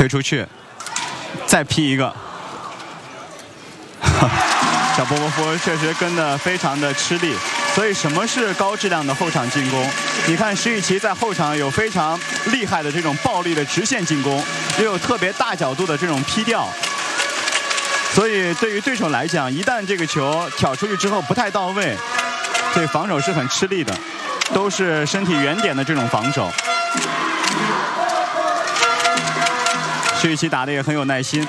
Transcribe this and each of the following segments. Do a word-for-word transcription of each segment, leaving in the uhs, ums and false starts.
推出去，再劈一个。小波波夫确实跟得非常的吃力。所以什么是高质量的后场进攻？你看石宇奇在后场有非常厉害的这种暴力的直线进攻，也有特别大角度的这种劈吊。所以对于对手来讲，一旦这个球挑出去之后不太到位，对防守是很吃力的，都是身体远点的这种防守。石宇奇打得也很有耐心。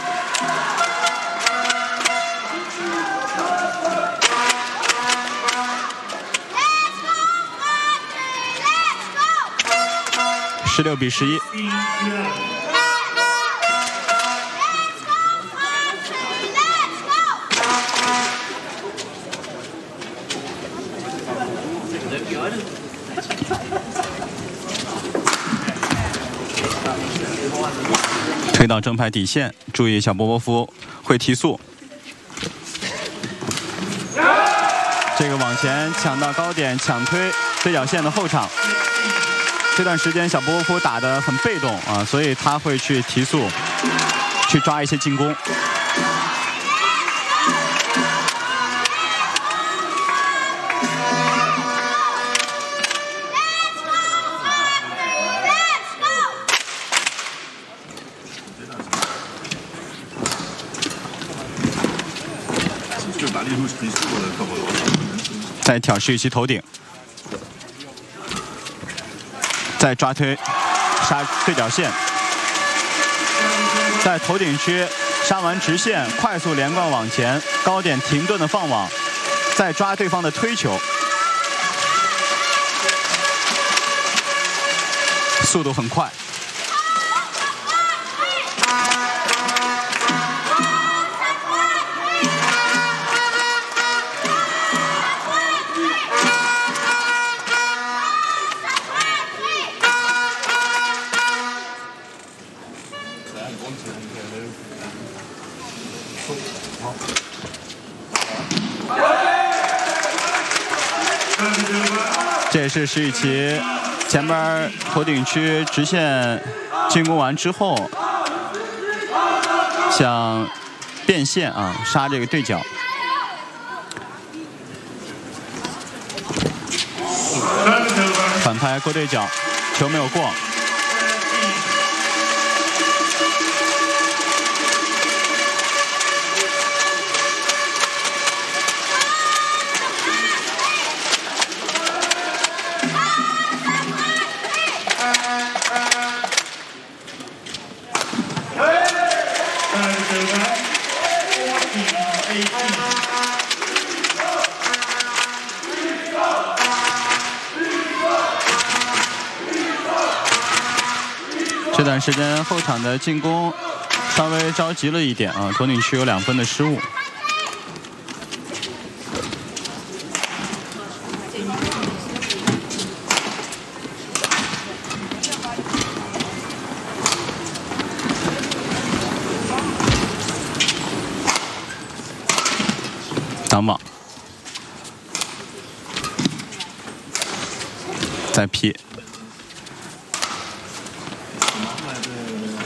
十六比十一。推到正拍底线，注意小波波夫会提速。这个往前抢到高点，抢推对角线的后场。这段时间小波波夫打得很被动啊，所以他会去提速，去抓一些进攻。再挑石宇奇头顶。再抓推，杀对角线，在头顶区杀完直线，快速连贯往前，高点停顿的放网，再抓对方的推球，速度很快。这也是石宇奇前边头顶区直线进攻完之后，想变线啊，杀这个对角。反拍过对角，球没有过。这段时间后场的进攻稍微着急了一点啊，头顶区有两分的失误。挡网，再劈。